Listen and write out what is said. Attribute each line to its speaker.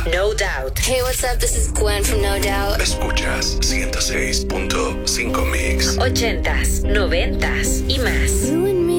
Speaker 1: No Doubt.
Speaker 2: Hey, what's up? This is Gwen from No Doubt.
Speaker 3: Escuchas 106.5 Mix.
Speaker 1: 80s, 90s y más.